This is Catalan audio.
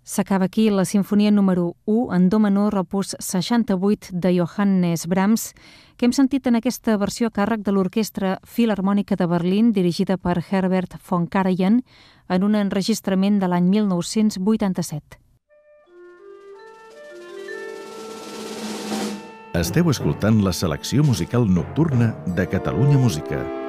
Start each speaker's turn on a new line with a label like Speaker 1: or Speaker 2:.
Speaker 1: S'acaba aquí la sinfonia número 1 en do menor opus 68 de Johannes Brahms, que hem sentit en aquesta versió a càrrec de l'Orquestra Filharmònica de Berlín, dirigida per Herbert von Karajan, en un enregistrament de l'any 1987.
Speaker 2: Esteu escoltant la selecció musical nocturna de Catalunya Música.